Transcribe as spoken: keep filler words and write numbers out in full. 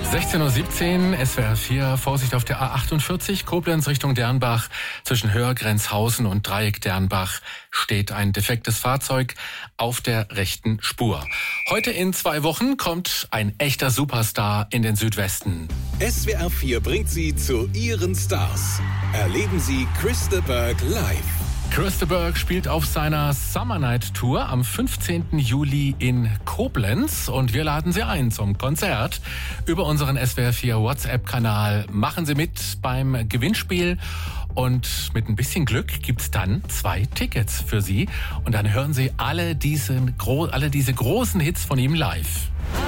sechzehn Uhr siebzehn, S W R vier, Vorsicht auf der A achtundvierzig, Koblenz Richtung Dernbach. Zwischen Hörgrenzhausen und Dreieck Dernbach steht ein defektes Fahrzeug auf der rechten Spur. Heute in zwei Wochen kommt ein echter Superstar in den Südwesten. S W R vier bringt Sie zu Ihren Stars. Erleben Sie Chris de Burgh live. Chris de Burgh spielt auf seiner Summer Night Tour am fünfzehnten Juli in Koblenz und wir laden Sie ein zum Konzert über unseren S W R vier WhatsApp-Kanal. Machen Sie mit beim Gewinnspiel und mit ein bisschen Glück gibt's dann zwei Tickets für Sie und dann hören Sie alle diese, alle diese großen Hits von ihm live.